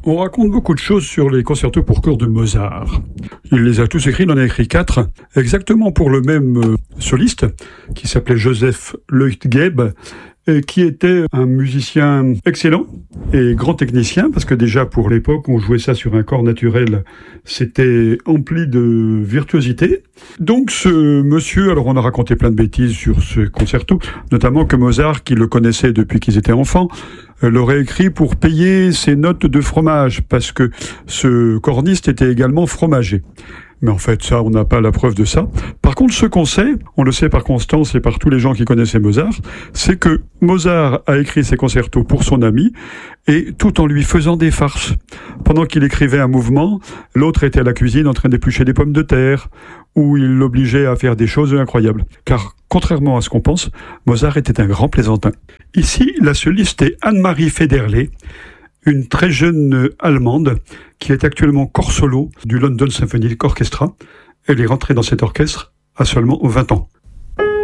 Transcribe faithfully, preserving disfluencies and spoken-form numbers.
On raconte beaucoup de choses sur les concertos pour cordes de Mozart. Il les a tous écrits, il en a écrit quatre, exactement pour le même euh, soliste, qui s'appelait Joseph Leutgeb, et qui était un musicien excellent et grand technicien, parce que déjà pour l'époque, on jouait ça sur un corps naturel, c'était empli de virtuosité. Donc ce monsieur, alors on a raconté plein de bêtises sur ce concerto, notamment que Mozart, qui le connaissait depuis qu'ils étaient enfants, l'aurait écrit pour payer ses notes de fromage, parce que ce corniste était également fromager. Mais en fait, ça, on n'a pas la preuve de ça. Par contre, ce qu'on sait, on le sait par Constance et par tous les gens qui connaissaient Mozart, c'est que Mozart a écrit ses concertos pour son ami, et tout en lui faisant des farces. Pendant qu'il écrivait un mouvement, l'autre était à la cuisine en train d'éplucher des pommes de terre, ou il l'obligeait à faire des choses incroyables. Car, contrairement à ce qu'on pense, Mozart était un grand plaisantin. Ici, la soliste est Anne-Marie Federley, une très jeune Allemande qui est actuellement corps solo du London Symphony Orchestra. Elle est rentrée dans cet orchestre à seulement vingt ans.